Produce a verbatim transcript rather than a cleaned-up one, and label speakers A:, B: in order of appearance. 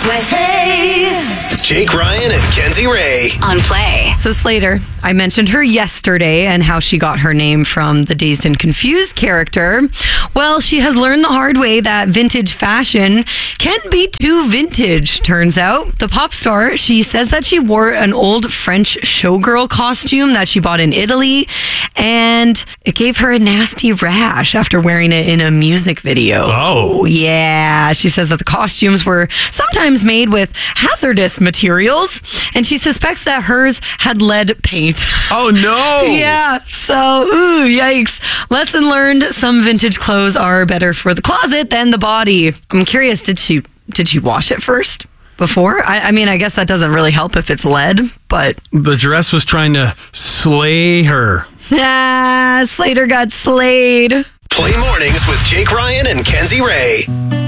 A: way.
B: Jake Ryan and Kenzie Ray
A: On Play.
C: So Slater, I mentioned her yesterday and how she got her name from the Dazed and Confused character. Well, she has learned the hard way that vintage fashion can be too vintage, turns out. The pop star, she says that she wore an old French showgirl costume that she bought in Italy, and it gave her a nasty rash after wearing it in a music video.
D: Oh.
C: Yeah. She says that the costumes were sometimes made with hazardous materials, and she suspects that hers had lead paint.
D: Oh, no.
C: Yeah, so, ooh, yikes. Lesson learned, some vintage clothes are better for the closet than the body. I'm curious, did she did she wash it first before? I, I mean, I guess that doesn't really help if it's lead, but...
D: The dress was trying to slay her.
C: Ah, Slater got slayed.
B: Play mornings with Jake Ryan and Kenzie Ray.